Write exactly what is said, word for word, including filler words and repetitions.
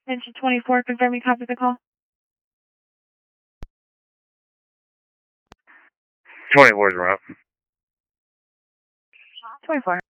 Engine twenty-four, confirming copy the call. twenty-four is around. twenty-four.